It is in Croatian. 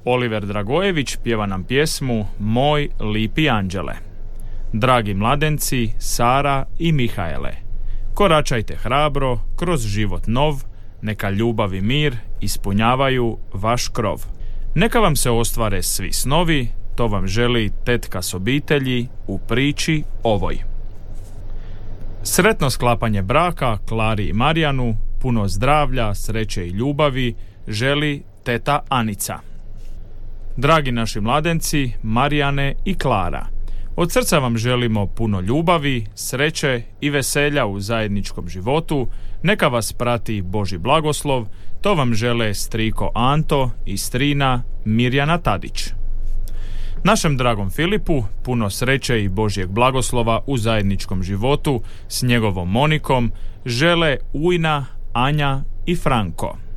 Oliver Dragojević pjeva nam pjesmu Moj lipi anđele. Dragi mladenci, Sara i Mihaele, koračajte hrabro kroz život nov, neka ljubav i mir ispunjavaju vaš krov. Neka vam se ostvare svi snovi, to vam želi tetka s obitelji u priči ovoj. Sretno sklapanje braka Klari i Marijanu, puno zdravlja, sreće i ljubavi želi teta Anica. Dragi naši mladenci, Marijane i Klara, od srca vam želimo puno ljubavi, sreće i veselja u zajedničkom životu, neka vas prati Božji blagoslov, to vam žele striko Anto i strina Mirjana Tadić. Našem dragom Filipu puno sreće i Božjeg blagoslova u zajedničkom životu s njegovom Monikom žele Ujna, Anja i Franko.